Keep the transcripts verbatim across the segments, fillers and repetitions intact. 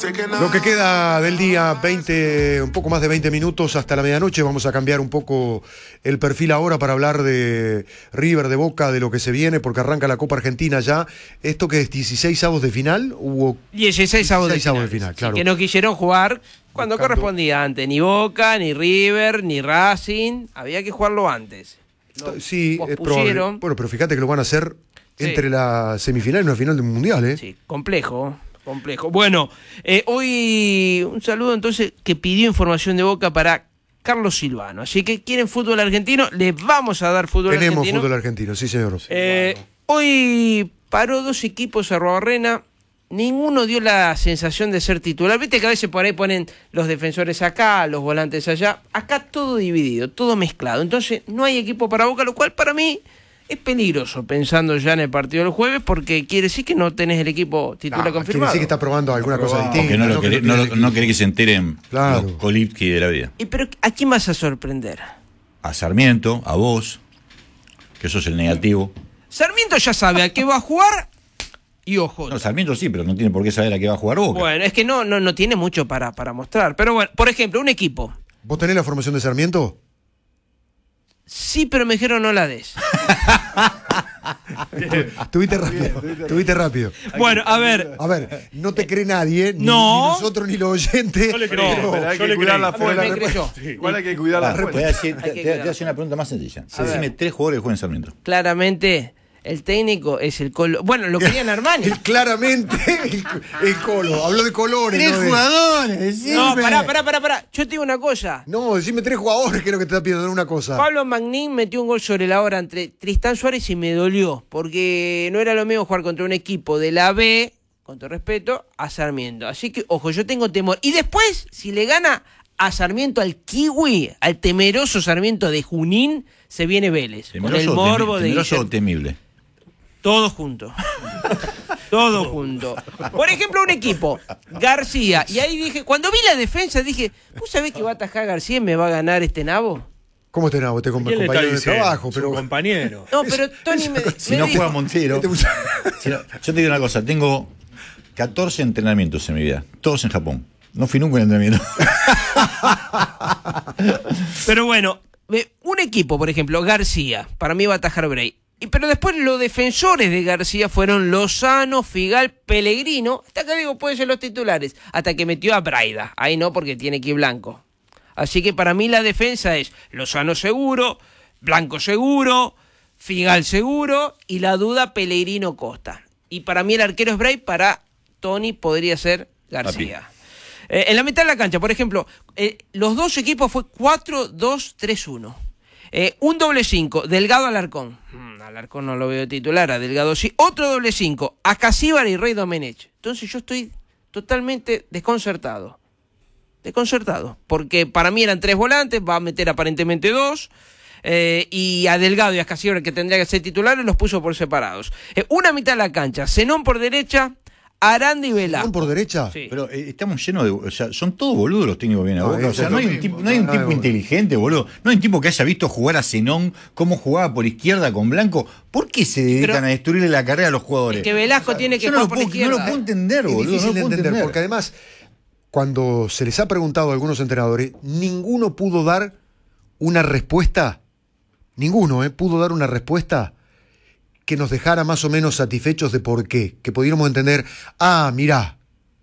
Lo que queda del día, veinte, un poco más de veinte minutos hasta la medianoche. Vamos a cambiar un poco el perfil ahora para hablar de River, de Boca, de lo que se viene, porque arranca la Copa Argentina ya. ¿Esto que es dieciséis avos de final? Hubo dieciséis avos de, de final, claro. Sí, que no quisieron jugar cuando Buscando. correspondía antes. Ni Boca, ni River, ni Racing. Había que jugarlo antes. Lo sí, es probable. Bueno, pero fíjate que lo van a hacer sí. entre la semifinal y una final del Mundial, ¿eh? Sí, complejo. Complejo. Bueno, eh, hoy un saludo entonces que pidió información de Boca para Carlos Silvano. Así que quieren fútbol argentino, les vamos a dar fútbol Tenemos argentino. Tenemos fútbol argentino, sí señor. Eh, hoy paró dos equipos a Arrobarrena, ninguno dio la sensación de ser titular. Viste que a veces por ahí ponen los defensores acá, los volantes allá. Acá todo dividido, todo mezclado. Entonces no hay equipo para Boca, lo cual para mí es peligroso pensando ya en el partido del jueves, porque quiere decir que no tenés el equipo titular no, confirmado. Quiere decir que está probando alguna cosa distinta. Porque no, lo no, querés, que no, no, lo, no querés que se enteren claro. los Kolipski de la vida. ¿Y pero a quién vas a sorprender? A Sarmiento, a vos, que sos el negativo. Sarmiento ya sabe a qué va a jugar y ojo. No, Sarmiento sí, pero no tiene por qué saber a qué va a jugar Boca. Bueno, es que no, no, no tiene mucho para, para mostrar. Pero bueno, por ejemplo, un equipo. ¿Vos tenés la formación de Sarmiento? Sí, pero me dijeron no la des. Tuviste rápido, tuviste rápido. Bueno, a ver. A ver, no te cree nadie, ni, no. ni nosotros ni los oyentes. Yo le creo, pero, pero hay que cuidar la fuente. Igual hay que cuidar la fuente. Te voy a hacer una pregunta más sencilla. Sí. Decime tres jugadores que juegan en Sarmiento. Claramente, el técnico es el Colo. Bueno, lo querían Armani. El, claramente, el, el Colo. Habló de colores. Tres no de... jugadores, decime. No, pará, pará, pará, pará. Yo te digo una cosa. No, decime tres jugadores, que es lo que te está pidiendo una cosa. Pablo Magnín metió un gol sobre la hora entre Tristán Suárez y me dolió. Porque no era lo mismo jugar contra un equipo de la B, con todo respeto, a Sarmiento. Así que, ojo, yo tengo temor. Y después, si le gana a Sarmiento, al Kiwi, al temeroso Sarmiento de Junín, se viene Vélez. Temeroso, con el morbo tem de temeroso o temible. Todo junto. Todo junto. Por ejemplo, un equipo, García. Y ahí dije, cuando vi la defensa, dije, ¿vos sabés que va a atajar García y me va a ganar este nabo? ¿Cómo este nabo? Este com compañero de trabajo. Pero... Su compañero. No, pero Tony me, Si me no dijo, juega Montero. si no, yo te digo una cosa, tengo catorce entrenamientos en mi vida, todos en Japón. No fui nunca en entrenamiento. Pero bueno, un equipo, por ejemplo, García, para mí va a atajar Bray. Pero después los defensores de García fueron Lozano, Figal, Pellegrino. Hasta acá digo, pueden ser los titulares. Hasta que metió a Braida. Ahí no, porque tiene que ir Blanco. Así que para mí la defensa es Lozano seguro, Blanco seguro, Figal seguro y la duda Pellegrino Costa. Y para mí el arquero es Bray, para Tony podría ser García. Eh, en la mitad de la cancha, por ejemplo, eh, los dos equipos fue cuatro dos tres uno. Eh, un doble cinco, Delgado Alarcón. Hmm, Alarcón no lo veo titular, a Delgado sí. Otro doble cinco, Acasíbar y Rey Domenech. Entonces yo estoy totalmente desconcertado. Desconcertado. Porque para mí eran tres volantes, va a meter aparentemente dos. Eh, y a Delgado y a Acasíbar, que tendría que ser titulares, los puso por separados. Eh, una mitad de la cancha, Zenón por derecha, Aranda y Velasco. ¿Por derecha? Sí. Pero eh, estamos llenos de... O sea, son todos boludos los técnicos que vienen a Boca. No, o sea, no hay un tipo, no hay un tipo inteligente, boludo. No hay un tipo que haya visto jugar a Zenón, cómo jugaba por izquierda con Blanco. ¿Por qué se dedican Pero, a destruirle la carrera a los jugadores? Es que Velasco o sea, tiene que jugar no por la izquierda. No lo puedo entender, boludo. Es difícil no de entender, entender, porque además, cuando se les ha preguntado a algunos entrenadores, ninguno pudo dar una respuesta, ninguno eh, pudo dar una respuesta que nos dejara más o menos satisfechos de por qué, que pudiéramos entender, ah, mirá,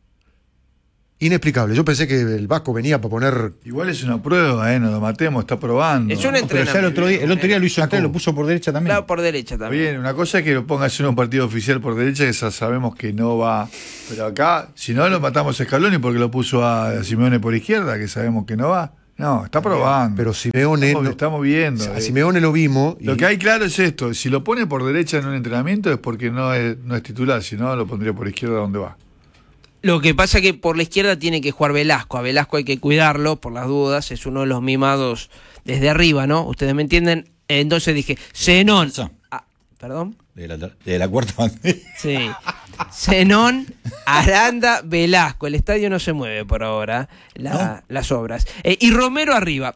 inexplicable. Yo pensé que el Vasco venía para poner... Igual es una prueba, ¿eh? No lo matemos, está probando. Es un entrenamiento. Pero ya el otro día, el otro día lo hizo entrar, lo puso por derecha también. Claro, por derecha también. Bien, una cosa es que lo pongas en un partido oficial por derecha, que ya sabemos que no va. Pero acá, si no, lo matamos a Scaloni porque lo puso a Simeone por izquierda, que sabemos que no va. No, está probando. Pero Simeone... Estamos, no, estamos viendo. A eh. Simeone lo vimos. Y... Lo que hay claro es esto, si lo pone por derecha en un entrenamiento es porque no es, no es titular, si no lo pondría por izquierda donde va. Lo que pasa es que por la izquierda tiene que jugar Velasco. A Velasco hay que cuidarlo por las dudas. Es uno de los mimados desde arriba, ¿no? Ustedes me entienden. Entonces dije, Zenón. Ah, ¿Perdón? De la, de la cuarta bandera. Sí. Zenón, Aranda, Velasco. El estadio no se mueve por ahora. La, ¿no? Las obras. Eh, y Romero arriba.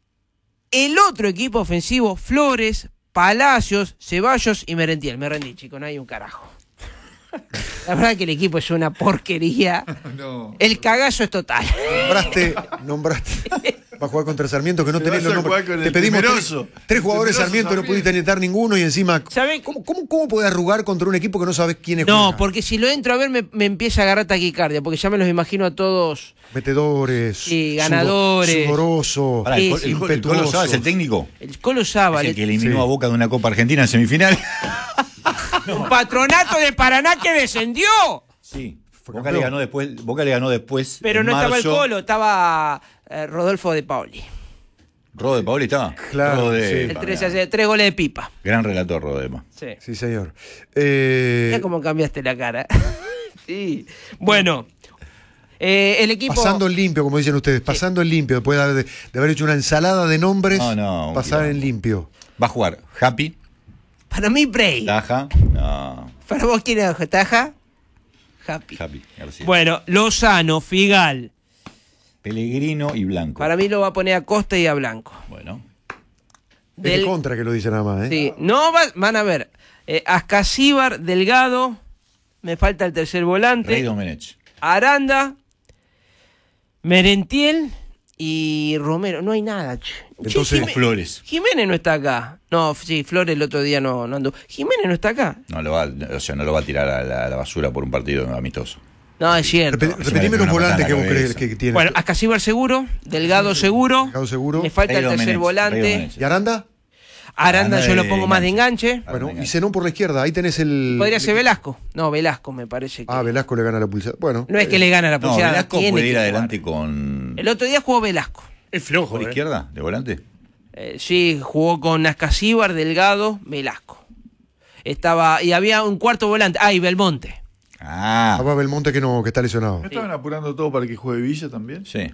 El otro equipo ofensivo, Flores, Palacios, Ceballos y Merentiel. Me rendí, chicos, no hay un carajo. La verdad que el equipo es una porquería. No. El cagazo es total. Nombraste, nombraste. Va a jugar contra Sarmiento, que no Te tenés vas los a jugar nombres. con Te el pedimos tres, temeroso. tres jugadores Temeroso Sarmiento, no Sarmiento. pudiste anotar ninguno y encima. ¿Saben? ¿Cómo, cómo, cómo podés arrugar contra un equipo que no sabes quién es? No, porque si lo entro a ver me, me empieza a agarrar taquicardia, porque ya me los imagino a todos. Metedores, Sí, ganadores. sudorosos, Pará, el, Sí, Col- sí. el, Col- el Colo Saba es el técnico. El Colo Saba, Es el le- que eliminó Sí. a Boca de una Copa Argentina en semifinal. un patronato de Paraná que descendió. Sí. Fue Boca campeón. le ganó después. Boca le ganó después. Pero en no estaba el marzo. Colo, estaba eh, Rodolfo de Paoli. Rodo de Paoli estaba. Claro, Rodo de- sí. El tres, hace tres goles de pipa. Gran relator, Rodema. Sí. Sí, señor. Eh, Mira cómo cambiaste la cara. Sí. Bueno, eh, el equipo. pasando en limpio, como dicen ustedes, pasando en limpio, después de, haber- de haber hecho una ensalada de nombres, No, no, un pasar en quilombo. limpio. Va a jugar Happy, Para mí, Bray. Taja. No, Para vos, ¿quién es Taja? Happy. Happy García. Bueno, Lozano, Figal. Pellegrino y Blanco. Para mí lo va a poner a Costa y a Blanco. Bueno. Es de Del- contra que lo dice nada más, ¿eh? Sí, no va- van a ver. Eh, Ascasíbar, Delgado. Me falta el tercer volante. Rey Domenech. Aranda, Merentiel y Romero. No hay nada, che. Entonces- Che, O Flores. Jiménez no está acá. No, sí, Flores el otro día no, no anduvo. Jiménez no está acá. No lo va, o sea, no lo va a tirar a la, a la basura por un partido amistoso. No, es cierto. Repet- me repetime mete los una volantes patada que en vos la crees cabeza. que tiene. Bueno, Ascasíbar seguro, Delgado seguro. Delgado seguro. Me falta Rey el tercer Domenech, Rey volante. Domenech. ¿Y Aranda? Aranda Aranda yo lo de pongo más de enganche. enganche. Ah, Bueno, venga. y Zenón por la izquierda. Ahí tenés el. Podría el- ser Velasco. No, Velasco me parece que. Ah, Velasco le gana la pulsada. Bueno. No es que le gana la No, pulsada. Velasco tiene puede que ir jugar. adelante con. El otro día jugó Velasco. Es flojo, ¿Por eh. izquierda? ¿De volante? Eh, sí, jugó con Ascasíbar, Delgado, Velasco. Estaba. Y había un cuarto volante. Ah, y Belmonte. Ah, Ah, va Belmonte que no, que está lesionado. ¿No estaban apurando todo para que juegue Villa también? sí.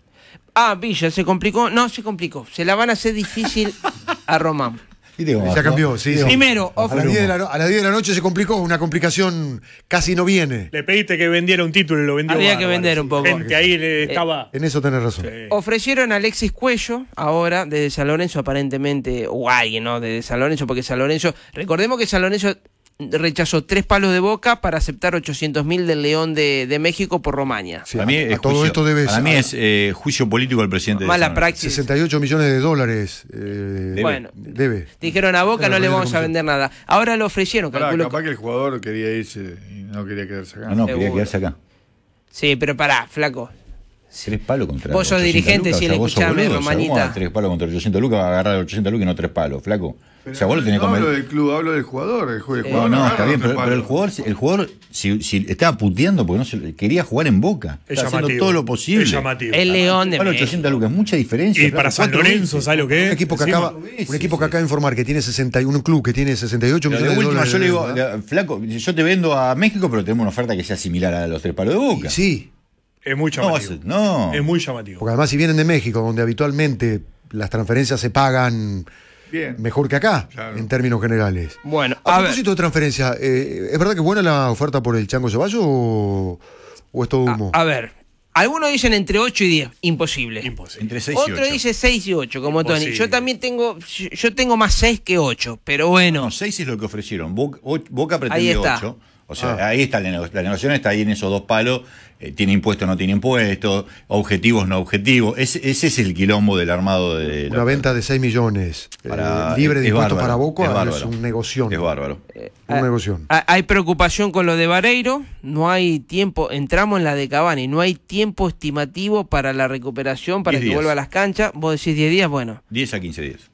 Ah, Villa, se complicó. No, se complicó. Se la van a hacer difícil a Román. ¿Viste cómo Ya bajó? cambió, sí. sí. Primero, A las, diez de la, no- a las diez de la noche se complicó, una complicación casi no viene. Le pediste que vendiera un título y lo vendió. Había que bárbaro. vender un poco. Gente ahí le estaba. En eso tenés razón. Sí. Ofrecieron a Alexis Cuello, ahora desde San Lorenzo, aparentemente, o alguien, ¿no? Desde San Lorenzo, porque San Lorenzo. Recordemos que San Lorenzo rechazó tres palos de Boca para aceptar ochocientos mil del León de, de México por Romaña. Sí, Para mí, a- es a todo juicio- esto debe para ser- mí es eh, juicio político del presidente de Mala San Lorenzo. praxis. sesenta y ocho millones de dólares. eh, Debe. Bueno, debe. dijeron a Boca Pero no le no vamos a comisión. vender nada. Ahora lo ofrecieron, Pará, calculo. capaz que el jugador quería irse y no quería quedarse acá. No, no, quería Seguro. quedarse acá. Sí, pero pará, flaco. Tres palos contra Vos sos ochocientos dirigente, lucas, sí, o sea, vos sos escuchame, boludo, o sea, ¿cómo Romanita. vas a tres palos contra ochocientos lucas, va a agarrar ochocientos lucas y no tres palos, flaco. Pero o sea, vos lo tenés no que hablo comer. del club, hablo del jugador. El jue- el No, jugador no, agarra está bien, los pero, tres pero el palos. jugador, el jugador si, si estaba puteando porque no se, quería jugar en Boca. Es Está haciendo llamativo. todo lo posible. Es llamativo. El León de Palo México. ochocientos lucas, mucha diferencia. Y flaco, para San cuatro Lorenzo, veces. ¿sabes lo que es? Un equipo que Encima- acaba, un equipo que acaba de informar que tiene sesenta y uno, un club que tiene sesenta y ocho Pero millones de de última, dólares. yo le digo, de deuda. le- flaco, yo te vendo a México, pero tenemos una oferta que sea similar a los tres palos de Boca. Sí, Es muy No, llamativo. vas a- no. Es muy llamativo. porque además si vienen de México, donde habitualmente las transferencias se pagan Bien. mejor que acá, Claro. en términos generales. Bueno, A, a ver. propósito de transferencia, eh, ¿es verdad que es buena la oferta por el Chango Ceballos o, o es todo humo? A, a ver. Algunos dicen entre ocho y diez. Imposible. Imposible. Entre seis y Otro ocho. dice seis y ocho, como Tony. Imposible. Yo también tengo. Yo yo tengo más seis que ocho, pero bueno. No, seis es lo que ofrecieron. Boca, o- Boca Ahí pretende está. ocho. O sea, Ah. ahí está la, nego- la negociación, está ahí en esos dos palos. Eh, tiene impuesto, no tiene impuesto. Objetivos, no objetivos. Ese, ese es el quilombo del armado de la- Una venta de seis millones eh, para- libre de es impuestos bárbaro, para Boca es es, bárbaro. un negocio. Es bárbaro. Un negocio. Ha- Hay preocupación con lo de Vareiro, no hay tiempo, entramos en la de Cavani, no hay tiempo estimativo para la recuperación, para diez que días. vuelva a las canchas. Vos decís diez días, bueno, diez a quince días.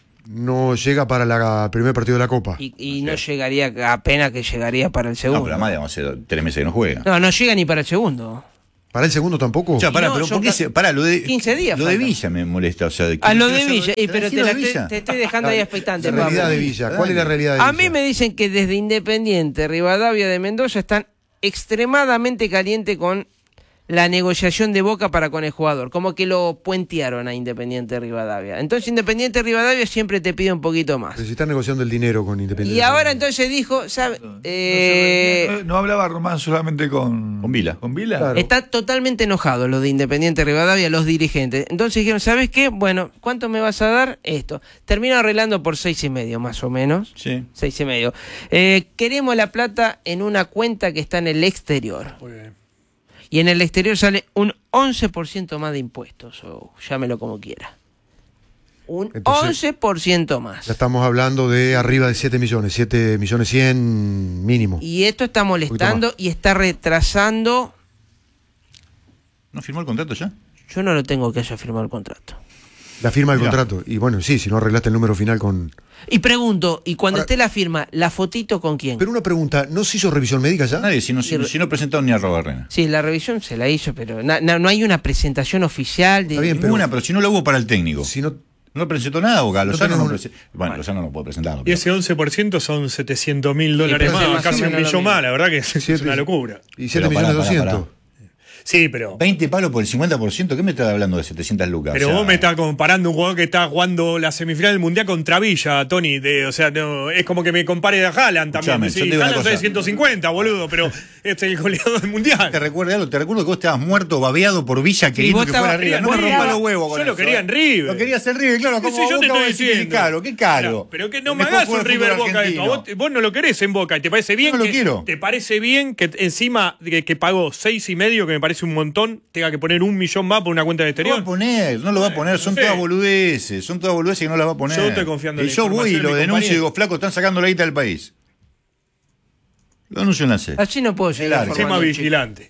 No llega para la- el primer partido de la Copa. y, y no llegaría, apenas que llegaría para el No, segundo. pero además, digamos, hace tres meses que no juega. No, no llega ni para el segundo. ¿Para el segundo tampoco? O sea, pará, no, pero son ¿por qué ca- se, pará, lo de quince días Lo de faltan. Villa me molesta, o sea, de- A lo quiero de saber- Villa, y, pero te, decilo la de estoy, Villa. te estoy dejando ahí expectante. La realidad Pablo. de Villa. ¿Cuál es la realidad de A Villa? mí me dicen que desde Independiente, Rivadavia de Mendoza están extremadamente caliente con la negociación de Boca para con el jugador, como que lo puentearon a Independiente Rivadavia. Entonces Independiente Rivadavia siempre te pide un poquito más. Pero si están negociando el dinero con Independiente. Y ahora entonces dijo, ¿sabe? Eh, No, no hablaba Román solamente con. Con Vila. Con Vila. Claro. está totalmente enojado lo de Independiente Rivadavia, los dirigentes. Entonces dijeron, ¿sabes qué? Bueno, ¿cuánto me vas a dar? Esto. Termino arreglando por seis y medio, más o menos. Sí. Seis y medio. Eh, queremos la plata en una cuenta que está en el exterior. Muy bien. Y en el exterior sale un once por ciento más de impuestos, o llámelo como quiera. Un Entonces, once por ciento más. Ya estamos hablando de arriba de siete millones, siete millones cien mínimo. Y esto está molestando y está retrasando. ¿No firmó el contrato ya? Yo no lo tengo que haya firmado el contrato. La firma del Mirá. contrato. Y bueno, sí, si no arreglaste el número final con... Y pregunto, ¿y cuando Ahora- esté la firma, la fotito con quién? Pero una pregunta, ¿no se hizo revisión médica ya? Nadie, si no, si, si no presentaron ni a Robarrena. Sí, la revisión se la hizo, pero na- na- no hay una presentación oficial de... Está bien, pero- Ninguna, pero si no la hubo para el técnico. Si no... No presentó nada, Boca. Lozano no, tenemos- prese- Bueno, Lozano no puede presentarlo. Y pero- ese once por ciento son setecientos mil dólares pero más, se casi imagina un lo millón mismo. más, la verdad que es, es Siete- una locura. Y siete Pero pará, millones pará, doscientos. pará. Sí, pero. veinte palos por el cincuenta por ciento. ¿Qué me estás hablando de setecientas lucas? Pero O sea, vos me estás comparando un jugador que está jugando la semifinal del Mundial contra Villa, Tony. De, o sea, no, es como que me compare a Haaland también. Escuchame, Sí, yo te digo una Haaland cosa. sale ciento cincuenta, boludo, pero este es el goleador del Mundial. Te recuerdo algo, te recuerdo que vos estabas muerto, babeado por Villa, queriendo vos que fuera estabas- River. No me River. rompa los huevos con Yo lo eso, quería eh. en River. Lo quería hacer River, claro. ¿Qué Como sé yo Boca te vos estoy decís que diciendo? Qué caro, qué caro. Claro, pero que no El me mejor hagas un jugador del River fútbol Boca esto. A vos, argentino. vos no lo querés en Boca. ¿Y te parece bien No lo que quiero. te parece bien que encima de que pagó seis y medio, que me parece un montón, tenga que poner un millón más por una cuenta de No lo va exterior? a poner, no lo va a poner, son Sí. todas boludeces, son todas boludeces que no las va a poner. Yo estoy confiando en Y la yo voy y información de lo mi denuncio y compañero. digo, flaco, están sacando la guita del país. Lo anuncio en la C. Así no puedo seguir Claro, Sé informando, más chicos. vigilante.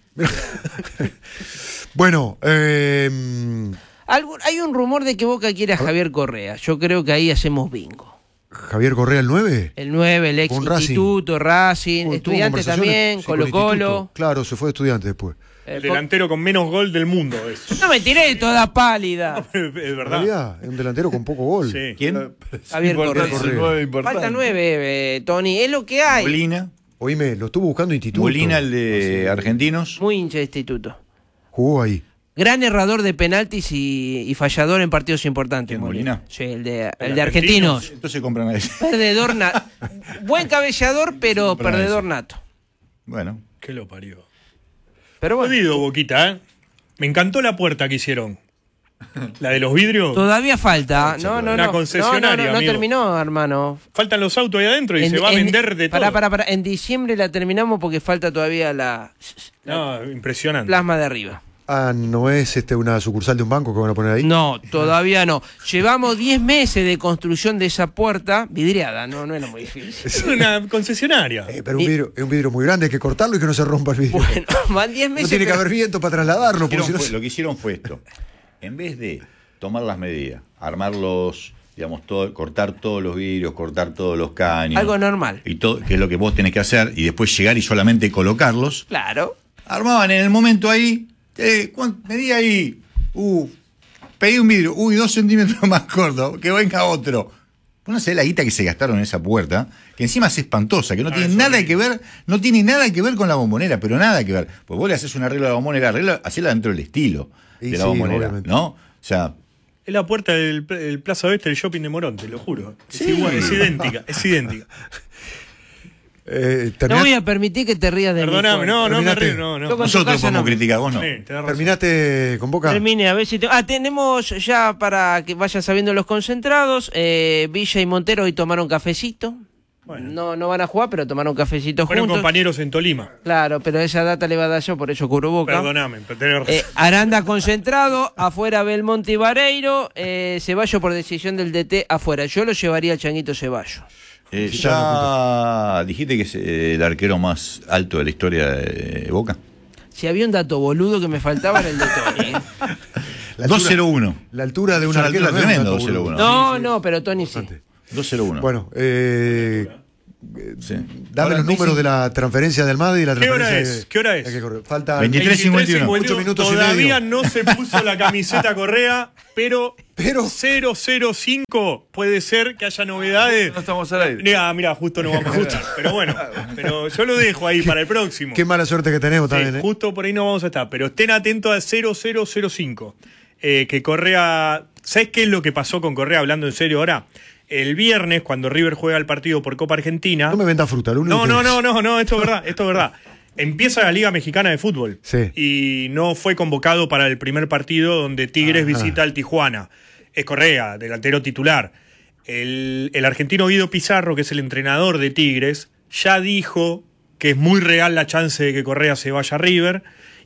Bueno, eh, Algún- hay un rumor de que Boca quiere a Javier Correa. Yo creo que ahí hacemos bingo. Javier Correa el nueve. El nueve, el ex Con Racing. instituto, Racing, Tuvo estudiantes conversaciones, también, sí, con Colo Colo. Instituto. Claro, se fue de estudiante después. Eh, El po- delantero con menos gol del mundo es. no me tiré toda pálida. Es En verdad. realidad, es un delantero con poco gol. Sí. ¿Quién? Javier Correa. Es un nueve importante. Falta nueve, eh, Tony. Es lo que hay. Molina. Oíme, lo estuvo buscando Instituto. Molina, el de Argentinos. Muy hincha de instituto. Jugó ahí. Gran errador de penaltis y, y fallador en partidos importantes. ¿Quién, Molina? Sí, el de, el ¿El de argentino? argentinos. Entonces compran a ese. Perdedor nato. Buen cabellador, pero Siempre perdedor ese. nato. Bueno, Que lo parió. Pero bueno, Jodido, Boquita, ¿eh? Me encantó la puerta que hicieron. La de los vidrios. todavía falta. No, no, Una no. concesionaria, No, no, no, no amigo. terminó, hermano. Faltan los autos ahí adentro y se va a vender de todo. Pará, pará, pará. En diciembre la terminamos porque falta todavía la, la No, impresionante. plasma de arriba. Ah, ¿no es este una sucursal de un banco que van a poner ahí? No, todavía no. Llevamos diez meses de construcción de esa puerta vidriada. No, no era muy difícil. Es una concesionaria. Eh, pero un vidrio, es un vidrio muy grande, hay que cortarlo y que no se rompa el vidrio. Bueno, van diez meses. No tiene que pero- haber viento para trasladarlo. porque hicieron si no fue- se- lo que hicieron fue esto. En vez de tomar las medidas, armar los, digamos, todo, cortar todos los vidrios, cortar todos los caños. Algo normal. Y todo, que es lo que vos tenés que hacer, y después llegar y solamente colocarlos. Claro. Armaban en el momento ahí, eh, ¿cuán- medí ahí, uh, pedí un vidrio, uy, dos centímetros más corto, que venga otro. Vos no sabés la guita que se gastaron en esa puerta, que encima es espantosa, que no Ah, tiene es nada horrible. que ver, no tiene nada que ver con la bombonera, pero nada que ver. Pues vos le haces un arreglo a la bombonera, arreglo, hacela dentro del estilo Y de la sí, bombonera, obviamente. ¿no? O sea, Es la puerta del, del Plaza Oeste del shopping de Morón, te lo juro. Es igual, es idéntica, es idéntica. Eh, No terminás- voy a permitir que te rías de mí. Perdóname, no, no me Terminaste. río, no, no. Yo con- tu nosotros casa podemos no. criticar, vos no. Sí, tenés razón. ¿Terminaste con Boca? Termine, a ver si te... Ah, tenemos ya para que vayas sabiendo los concentrados. eh, Villa y Montero hoy tomaron cafecito. Bueno. No, no van a jugar, pero tomaron cafecito Fueron juntos. compañeros en Tolima. Claro, pero esa data le va a dar yo, por eso cubro Boca. Perdóname, pero tenés razón. Eh, Aranda concentrado, afuera Belmonte y Vareiro, eh, Ceballos por decisión del D T afuera. Yo lo llevaría al Changuito Ceballos. Eh, ya dijiste que es eh, el arquero más alto de la historia de Boca. Si había un dato boludo que me faltaba era el de Tony. ¿eh? La dos altura- cero uno. La altura de un Es una arquero altura no es un tremenda, dato dos cero boludo. uno. No, no, pero Tony sí. Bastante. dos cero uno. Bueno, eh, Sí. Dame Ahora, los números Messi- de la transferencia de Almada y la ¿Qué hora transferencia es? de- ¿Qué hora es? de que corre. Falta veintitrés cincuenta y uno. ocho minutos y Todavía medio. no se puso la camiseta Correa, pero, Pero- cero cero cinco puede ser que haya novedades. No estamos al aire. Mira, mira, justo no vamos justo. Pero bueno, pero yo lo dejo ahí para el próximo. Qué mala suerte que tenemos Sí, también. ¿eh? justo por ahí no vamos a estar, pero estén atentos al cero cero cero cinco. Eh, que Correa. ¿Sabes qué es lo que pasó con Correa, hablando en serio ahora? El viernes, cuando River juega el partido por Copa Argentina. No me venda fruta, lo único No, que no, es. no, no, no, esto es verdad, esto es verdad. Empieza la Liga Mexicana de Fútbol. Sí. Y no fue convocado para el primer partido donde Tigres Ajá. visita al Tijuana. Es Correa, delantero titular. El, el argentino Guido Pizarro, que es el entrenador de Tigres, ya dijo que es muy real la chance de que Correa se vaya a River.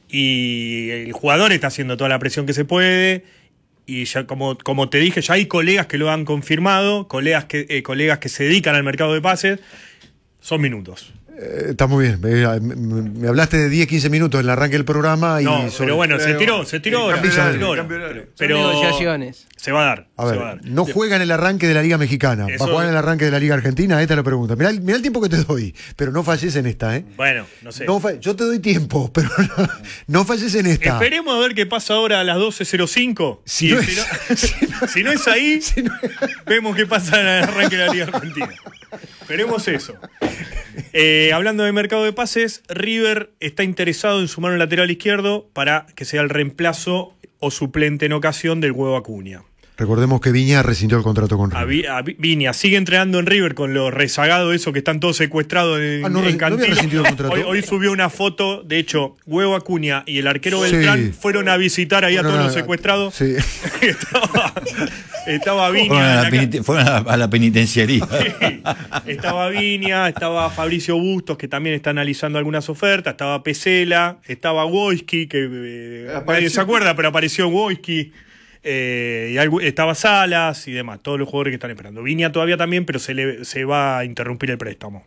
Y el jugador está haciendo toda la presión que se puede. Y ya como, como te dije, ya hay colegas que lo han confirmado, colegas que, eh, colegas que se dedican al mercado de pases. Son minutos. Eh, está muy bien. Eh, me, me hablaste de diez, quince minutos en el arranque del programa y No, sobre- pero bueno, se tiró, se tiró ahora. cambio se horario, tiró ahora. cambio horario. Son Pero negociaciones. se va a dar. A se ver, va a dar. no juega en el arranque de la Liga Mexicana. ¿Va Eso- a jugar en el arranque de la Liga Argentina? Esta es la pregunta. Mirá, el- mirá el tiempo que te doy, pero no falles en esta, ¿eh? Bueno, no sé. No fa- yo te doy tiempo, pero no, no falles en esta. Esperemos a ver qué pasa ahora a las doce cero cinco. Si Y no si, es- no, si no es ahí, vemos qué pasa en el arranque de la Liga Argentina. Esperemos eso. Eh, hablando de mercado de pases, River está interesado en sumar un lateral izquierdo para que sea el reemplazo o suplente en ocasión del Huevo Acuña. Recordemos que Viña rescindió el contrato con A, River. Vi- a Vi- Viña sigue entrenando en River con los rezagados, eso que están todos secuestrados en, Ah, no, en no había Cantillo. rescindido el contrato. Hoy, hoy subió una foto, de hecho, Huevo Acuña y el arquero Sí. Beltrán fueron a visitar ahí a Fueron todos a- los secuestrados. Sí. estaba, estaba Viña. Fueron a en la, la peniten- fueron a la- a la penitenciaría. ca- estaba Viña, estaba Fabricio Bustos, que también está analizando algunas ofertas, estaba Pesela, estaba Wojski, que eh, nadie Apareció. se acuerda, pero apareció Wojski. Eh, y algo- estaba Salas y demás, todos los jugadores que están esperando. Viña todavía también, pero se, le, se va a interrumpir el préstamo.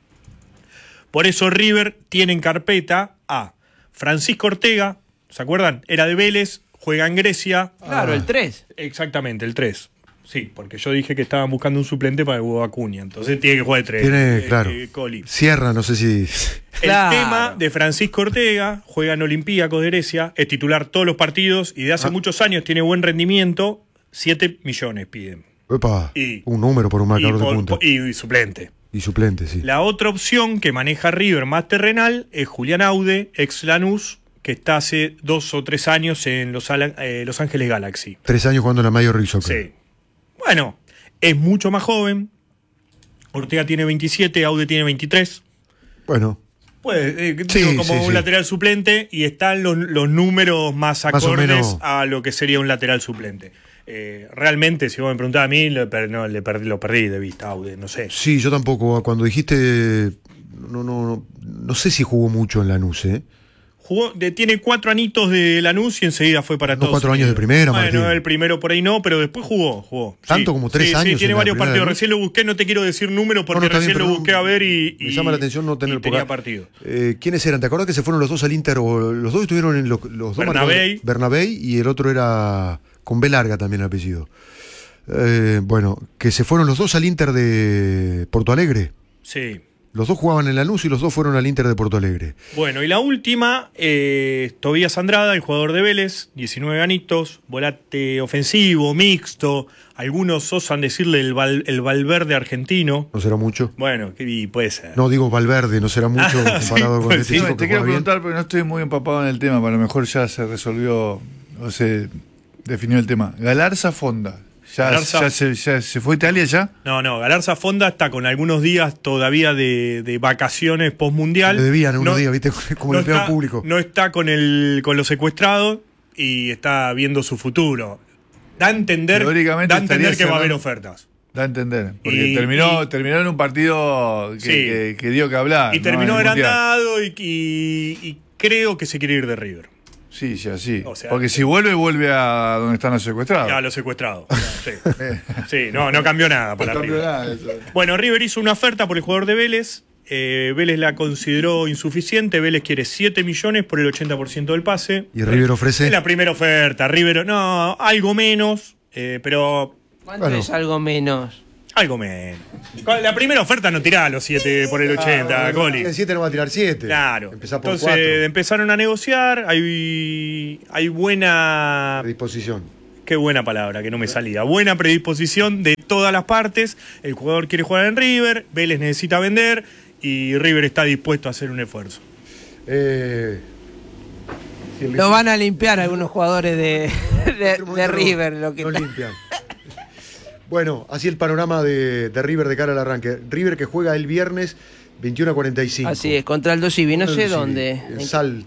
Por eso River tiene en carpeta a Francisco Ortega, ¿se acuerdan? Era de Vélez, juega en Grecia. Claro, el tres. Exactamente, el tres. Sí, porque yo dije que estaban buscando un suplente para el Huevo Acuña, entonces tiene que jugar de tres. Tiene, eh, claro. eh, Coli. Sierra, no sé si. Claro. El tema de Francisco Ortega, juega en Olympiacos de Grecia, es titular todos los partidos y de hace Ah. muchos años tiene buen rendimiento, siete millones piden. Epa, Y- un número por un Y, marcador de por- punta. y- y suplente. Y suplente, sí. La otra opción que maneja River más terrenal es Julián Aude, ex Lanús, que está hace dos o tres años en Los, Ala- eh, Los Ángeles Galaxy. Tres años jugando en la Major League Soccer. Sí. Bueno, es mucho más joven. Ortega tiene veintisiete, Aude tiene veintitrés. Bueno, Pues, eh, Sí, digo, como sí, un sí. lateral suplente y están los, los números más Más o acordes menos. a lo que sería un lateral suplente. Eh, realmente, si vos me preguntás a mí, lo, per- no, le perdí, lo perdí de vista, Aude, no sé. sí, yo tampoco. Cuando dijiste. No, no, no, no sé si jugó mucho en Lanús, ¿eh? Jugó, de- tiene cuatro anitos de Lanús y enseguida fue para No, todos. cuatro años de primera, Bueno, Martín. el primero por ahí no, pero después jugó, jugó. ¿Tanto Sí, como tres sí, años Sí, en tiene la varios primera partidos. de Recién lo busqué, no te quiero decir números porque No, no, está recién bien, lo pero busqué a ver y, me y- llama la atención no tener y tenía poca- partido. Eh, ¿Quiénes eran? ¿Te acuerdas que se fueron los dos al Inter? O los dos estuvieron en los, los dos Bernabé. marcadores? Bernabé y el otro era con B larga también el apellido. Eh, bueno, que se fueron los dos al Inter de Porto Alegre. Sí. Los dos jugaban en Lanús y los dos fueron al Inter de Porto Alegre. Bueno, y la última, eh, Tobías Andrada, el jugador de Vélez, diecinueve anitos, volante ofensivo, mixto, algunos osan decirle el, Val- el Valverde argentino. ¿No será mucho? Bueno, y puede ser. No, digo Valverde, no será mucho Ah, comparado sí, con pues este sí, chico te que quiero juega bien. preguntar, porque no estoy muy empapado en el tema, pero a lo mejor ya se resolvió o se definió el tema. Galarza Fonda. ¿Ya, Galarza- ya se, ya se fue a Italia ya? No, no, Galarza Fonda está con algunos días todavía de, de vacaciones postmundial. Le debían unos No- días, ¿viste? Como no el empleado está- público. No está con, el, con los secuestrados y está viendo su futuro. Da a entender, Teóricamente da a entender estaría que va a haber cerrando- ofertas. Da a entender. Porque Y- terminó, y- terminó en un partido que, Sí. que- que dio que hablar. Y ¿no? terminó En el Mundial. agrandado y, y- y creo que se quiere ir de River. Sí, sí, así. O sea, porque sí. si vuelve, vuelve a donde están los secuestrados. A los secuestrados. Sí. Sí, no, no cambió nada para No cambió River. nada eso. Bueno, River hizo una oferta por el jugador de Vélez. Eh, Vélez la consideró insuficiente. Vélez quiere siete millones por el ochenta por ciento del pase. Y River ofrece. Es la primera oferta. River, no, algo menos, eh, pero ¿Cuánto Bueno. es algo menos? Algo menos. Con la primera oferta no tiraba los siete por el ochenta, Ah, Coli. El siete no va a tirar siete. Claro. Empezar por Entonces cuatro. empezaron a negociar. Hay, hay buena. Predisposición. Qué buena palabra, que no me salía. Buena predisposición de todas las partes. El jugador quiere jugar en River, Vélez necesita vender y River está dispuesto a hacer un esfuerzo. Eh, si el- Lo van a limpiar algunos jugadores de, de, en este momento de no- River. Lo que no limpian. Bueno, así el panorama de, de River de cara al arranque. River que juega el viernes veintiuno a cuarenta y cinco. Así es, contra el Dosivi, no Contra sé el Dosivi, dónde. En, En- Sal,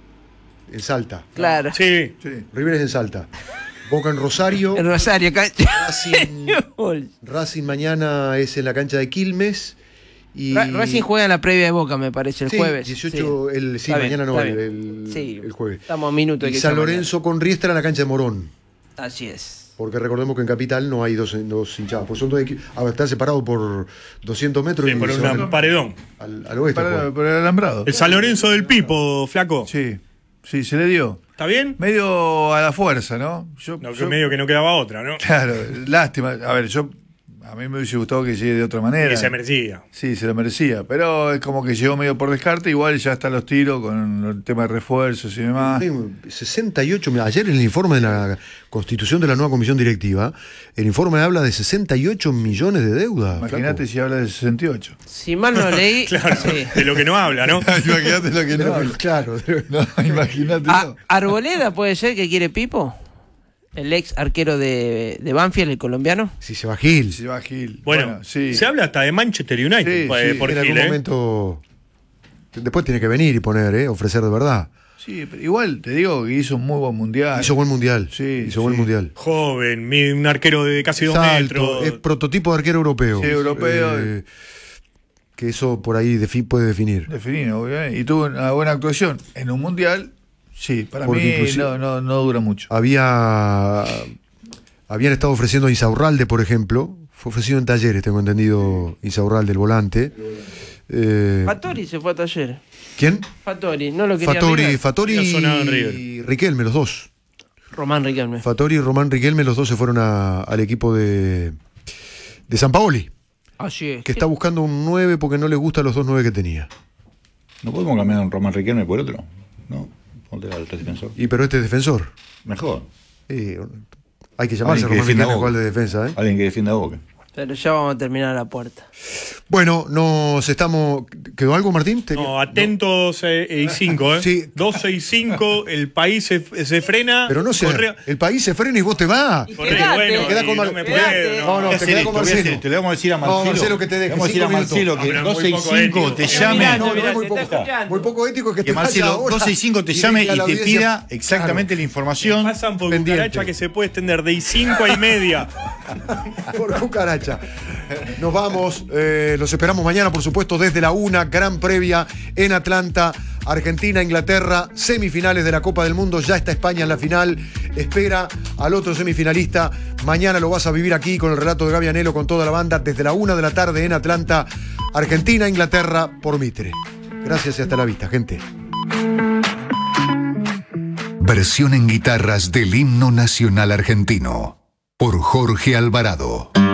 en Salta. Claro. Sí. Sí. River es en Salta. Boca en Rosario. En Rosario, cancha. Racing, Racing mañana es en la cancha de Quilmes. Y Ra- Racing juega en la previa de Boca, me parece, el Sí, jueves. dieciocho, el, sí, Está bien, mañana no, está el, bien. el- Sí, el jueves. estamos a minutos de Y que San sea Lorenzo con Riestra en la cancha de Morón. mañana. Así es. Porque recordemos que en Capital no hay dos, dos hinchadas. Pues son dos equipos. A ver, están separados por doscientos metros Sí, y por se un van paredón. al, al oeste. Para, juegan. por el alambrado. El San Lorenzo del Pipo, flaco. Sí, sí, se le dio. ¿Está bien? Medio a la fuerza, ¿no? Yo, No, que yo- medio que no quedaba otra, ¿no? Claro, lástima. A ver, yo a mí me hubiese gustado que llegue de otra manera. Y se merecía. Sí, se lo merecía. Pero es como que llegó medio por descarte. Igual ya están los tiros con el tema de refuerzos y demás. Sí, sesenta y ocho. Ayer en el informe de la constitución de la nueva comisión directiva, el informe habla de sesenta y ocho millones de deuda. Imagínate flaco. si habla de sesenta y ocho. Si mal no leí. Claro, sí. de lo que no habla, ¿no? Imagínate lo que no. Pero, claro. No, imagínate. Ah, no. ¿Arboleda puede ser que quiere Pipo? El ex arquero de, de Banfield, el colombiano. Si se va Gil. Se va Gil. Bueno, sí. se habla hasta de Manchester United Sí, eh, sí, por en Gil, algún ¿eh? momento. Después tiene que venir y poner, ¿eh? Ofrecer de verdad. Sí, pero igual te digo que hizo un muy buen mundial. Hizo buen mundial. Sí, Hizo buen sí. mundial. Joven, mide un arquero de casi dos Es alto, metros. es prototipo de arquero europeo. Sí, europeo. Eh, que eso por ahí defi- puede definir. Definido, obviamente. Y tuvo una buena actuación en un mundial. Sí, para Porque mí inclusive- no, no, no dura mucho. Había habían estado ofreciendo a Insaurralde, por ejemplo. Fue ofrecido en Talleres, tengo entendido, Insaurralde, el volante. Eh, Fattori se fue a Taller. ¿Quién? Fattori, no lo quería Fattori, River. Fattori No sonaba en y River. Riquelme, los dos. Román Riquelme. Fattori y Román Riquelme, los dos se fueron a- al equipo de, de San Paoli, Así es. que está buscando un nueve porque no le gustan los dos nueve que tenía. ¿No podemos cambiar a un Román Riquelme por otro? No, ponte al defensor. Y pero este es defensor. Mejor. Eh, hay que llamarse Alguien que Román defienda Riquelme a igual Boca. de defensa, ¿eh? Alguien que defienda a Boca. Pero ya vamos a terminar a la puerta. Bueno, nos estamos. ¿Quedó algo, Martín? ¿Te- No, atentos eh, y cinco, ¿eh? Sí. doce y cinco, el país se, se frena. Pero no sé, Correa- el país se frena y vos te vas. Y Correa, quedate, bueno, queda y con no Mar- me quedate. puedo, No, no, Voy a te hacer quedás esto, con voy a hacer Marcelo. esto, le vamos a decir a No, Marcelo. Marcelo, que te deje, Le vamos a decir a cinco minutos. Marcelo que Pero muy doce y poco cinco ético. te Está llame. mirando, No, no, mirá, muy te poco, está escuchando. muy poco ético que Que te vaya Marcelo ahora doce y cinco te y llame deje a y la te audiencia- pida exactamente la Me información. pasan por pendiente. cucaracha que se puede extender de y cinco a y media. Por cucaracha. Nos vamos, eh, los esperamos mañana, por supuesto, desde la una, gran previa en Atlanta, Argentina, Inglaterra, semifinales de la Copa del Mundo, ya está España en la final, espera al otro semifinalista, mañana lo vas a vivir aquí con el relato de Gaby Anelo, con toda la banda, desde la una de la tarde en Atlanta, Argentina, Inglaterra, por Mitre. Gracias y hasta la vista, gente. Versión en guitarras del himno nacional argentino por Jorge Alvarado.